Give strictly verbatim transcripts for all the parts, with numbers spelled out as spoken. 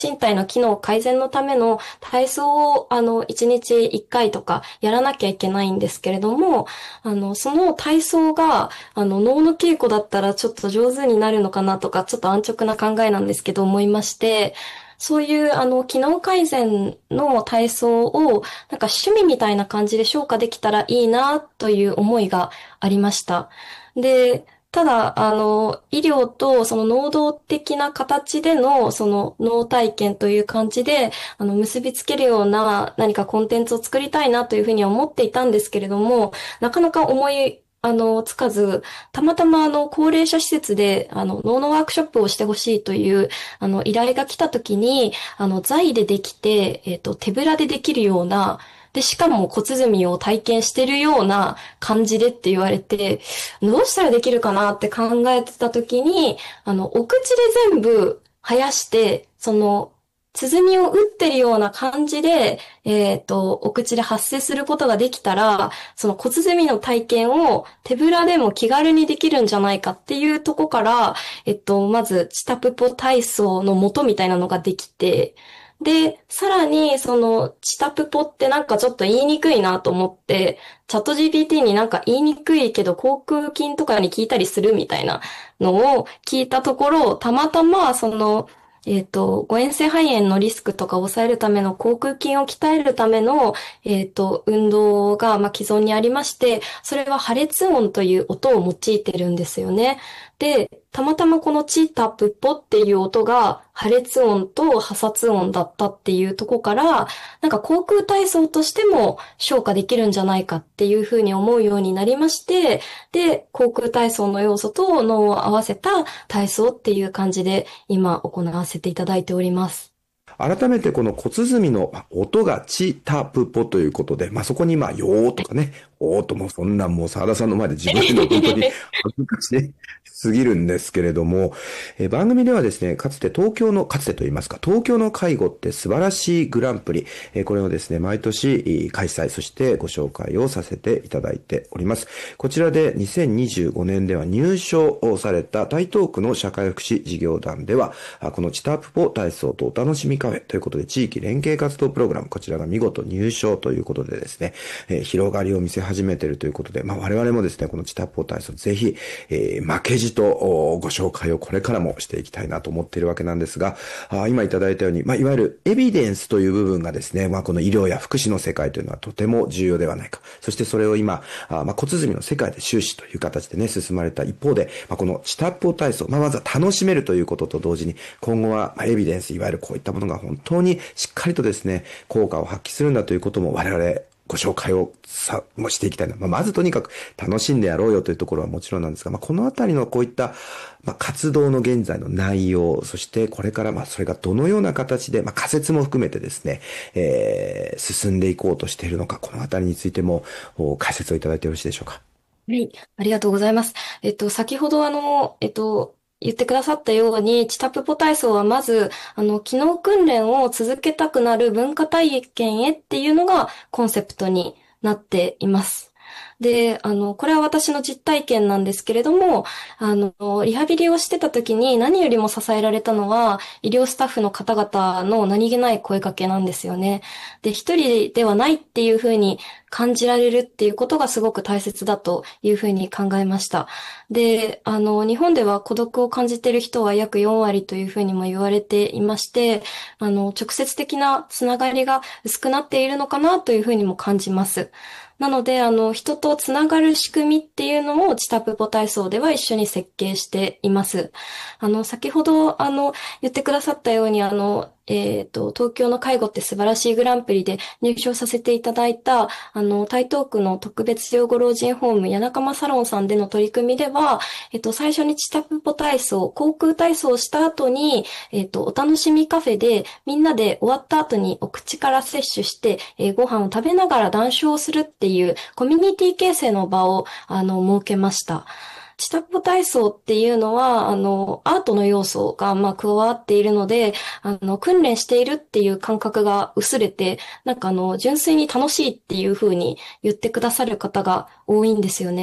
身体の機能改善のための体操を、あの、いちにちいっかいとかやらなきゃいけないんですけれども、あの、その体操が、あの、脳の稽古だったらちょっと上手になるのかなとか、ちょっと安直な考えなんですけど、思いまして、そういう、あの、機能改善の体操を、なんか趣味みたいな感じで消化できたらいいな、という思いがありました。で、ただ、あの、医療とその能動的な形でのその脳体験という感じで、あの、結びつけるような何かコンテンツを作りたいなというふうには思っていたんですけれども、なかなか思い、あの、つかず、たまたまあの、高齢者施設で、あの、脳のワークショップをしてほしいという、あの、依頼が来た時に、あの、材でできて、えっと、手ぶらでできるような、で、しかも骨積みを体験してるような感じでって言われて、どうしたらできるかなって考えてた時に、あの、お口で全部生やして、その、鼓を打ってるような感じで、えっと、お口で発声することができたら、その骨積みの体験を手ぶらでも気軽にできるんじゃないかっていうとこから、えっと、まず、チタプポ体操の元みたいなのができて、で、さらに、その、チタプポってなんかちょっと言いにくいなと思って、チャット ジーピーティー になんか言いにくいけど、航空筋とかに聞いたりするみたいなのを聞いたところ、たまたま、その、えっと、誤嚥性肺炎のリスクとかを抑えるための航空筋を鍛えるための、えっと、運動が、まあ、既存にありまして、それは破裂音という音を用いてるんですよね。で、たまたまこのチータプッポっていう音が破裂音と破殺音だったっていうとこから、なんか航空体操としても消化できるんじゃないかっていうふうに思うようになりまして、で、航空体操の要素と脳を合わせた体操っていう感じで今行わせていただいております。 改めてこの骨積みの音がチタプポということで、まあ、そこにまあ、よーとかね、おーともそんなんもう沢田さんの前で自分での本当に恥ずかしいすぎるんですけれども、えー番組ではですね、かつて東京の、かつてと言いますか、東京の介護って素晴らしいグランプリ、えーこれをですね、毎年えー開催、そしてご紹介をさせていただいております。こちらでにせんにじゅうごねんでは入賞をされた台東区の社会福祉事業団では、あこのチタプポ体操とお楽しみカフェということで地域連携活動プログラム、こちらが見事入賞ということでですね、えー広がりを見せ始めているということで、まあ我々もですね、このチタポ体操ぜひ、えー負けじとおご紹介をこれからもしていきたいなと思っているわけなんですが、あ今いただいたように、まあいわゆるエビデンスという部分がですね、まあこの医療や福祉の世界というのはとても重要ではないか。そしてそれを今、あまあ骨積みの世界で終始という形でね、進まれた一方で、まあこのチタポ体操、まあまずは楽しめるということと同時に、今後はまあエビデンス、いわゆるこういったものが本当にしっかりとですね、効果を発揮するんだということも我々ご紹介をさ、もしていきたいな。まあ、まずとにかく楽しんでやろうよというところはもちろんなんですが、まあ、このあたりのこういった、まあ、活動の現在の内容、そしてこれからまあ、それがどのような形で、まあ、仮説も含めてですね、えー、進んでいこうとしているのか、このあたりについても、お解説をいただいてよろしいでしょうか。 はい、ありがとうございます。えっと、先ほどあの、えっと、言ってくださったように、チタプポ体操はまず、あの、機能訓練を続けたくなる文化体験へっていうのがコンセプトになっています。で、あの、これは私の実体験なんですけれども、あの、リハビリをしてた時に何よりも支えられたのは、医療スタッフの方々の何気ない声かけなんですよね。で、一人ではないっていうふうに感じられるっていうことがすごく大切だというふうに考えました。で、あの、日本では孤独を感じている人は約よん割というふうにも言われていまして、あの、直接的なつながりが薄くなっているのかなというふうにも感じます。なので、あの、人とつながる仕組みっていうのをチタプポ体操では一緒に設計しています。あの、先ほど、あの、言ってくださったように、あの、えっと、東京の介護って素晴らしいグランプリで入賞させていただいた、あの、台東区の特別養護老人ホーム、谷中間サロンさんでの取り組みでは、えっと、最初にチタプポ体操、航空体操をした後に、えっと、お楽しみカフェで、みんなで終わった後にお口から摂取して、えーご飯を食べながら談笑をするっていうコミュニティ形成の場を、あの、設けました。チタポ体操っていうのは、あの、アートの要素が、まあ、加わっているので、あの、訓練しているっていう感覚が薄れて、なんかあの、純粋に楽しいっていう風に言ってくださる方が多いんですよね。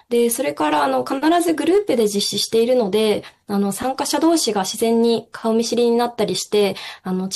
で、それからあの、必ずグループで実施しているので、あの、参加者同士が自然に顔見知りになったりして、あの、